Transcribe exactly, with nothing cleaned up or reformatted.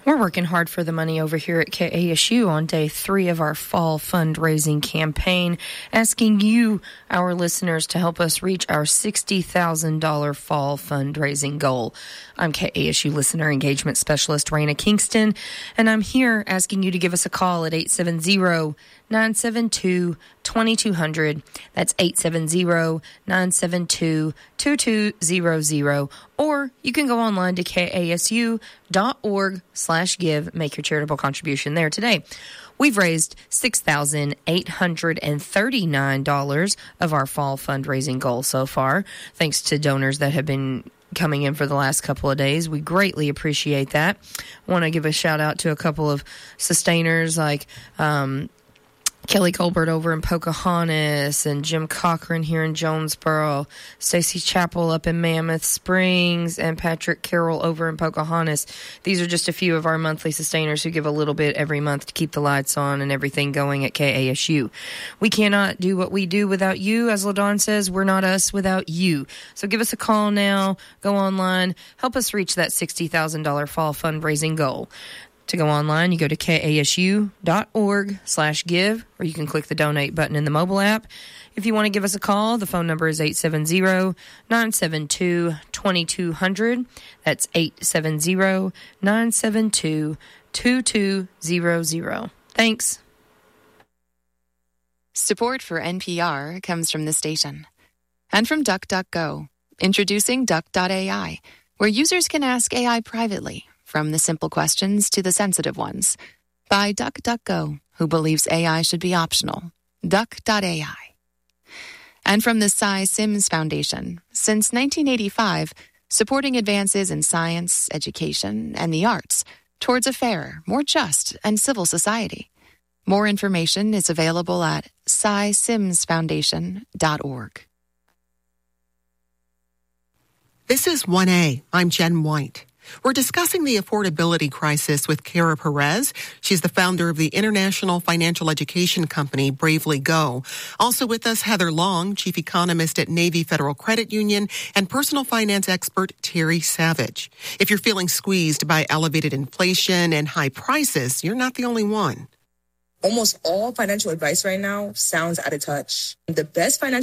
We're working hard for the money over here at K A S U on day three of our fall fundraising campaign, asking you, our listeners, to help us reach our sixty thousand dollars fall fundraising goal. I'm K A S U Listener Engagement Specialist Raina Kingston, and I'm here asking you to give us a call at eight seven zero, nine seven two, two two zero zero. That's eight seven zero, nine seven two, two two zero zero. Or you can go online to kasu dot org slash give. Make your charitable contribution there today. We've raised six thousand eight hundred thirty-nine dollars of our fall fundraising goal so far, thanks to donors that have been coming in for the last couple of days. We greatly appreciate that. I want to give a shout out to a couple of sustainers like um, Kelly Colbert over in Pocahontas and Jim Cochran here in Jonesboro, Stacy Chappell up in Mammoth Springs, and Patrick Carroll over in Pocahontas. These are just a few of our monthly sustainers who give a little bit every month to keep the lights on and everything going at K A S U. We cannot do what we do without you. As LaDawn says, we're not us without you. So give us a call now. Go online. Help us reach that sixty thousand dollars fall fundraising goal. To go online, you go to kasu dot org slash give, or you can click the donate button in the mobile app. If you want to give us a call, the phone number is eight seven zero, nine seven two, two two zero zero. That's eight seven zero, nine seven two, two two zero zero. Thanks. Support for N P R comes from the station and from DuckDuckGo, introducing Duck dot A I, where users can ask A I privately, from the simple questions to the sensitive ones, by DuckDuckGo, who believes A I should be optional. Duck dot A I. And from the Cy Sims Foundation, since nineteen eighty-five, supporting advances in science, education, and the arts towards a fairer, more just, and civil society. More information is available at cy sims foundation dot org. This is one A. I'm Jen White. We're discussing the affordability crisis with Kara Perez. She's the founder of the international financial education company Bravely Go. Also with us, Heather Long, chief economist at Navy Federal Credit Union, and personal finance expert Terry Savage. If you're feeling squeezed by elevated inflation and high prices, you're not the only one. Almost all financial advice right now sounds out of touch. The best financial